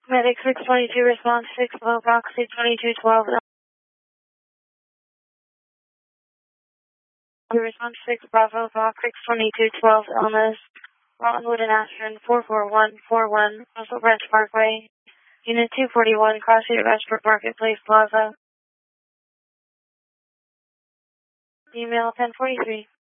Medic 622, response 6, low proxy 2212. Response 6, Bravo, Box 62212, Elmas, Rotonwood and Ashland 44141, Russell Branch Parkway, Unit 241, Cross Street, Westbrook Marketplace Plaza. Email 1043.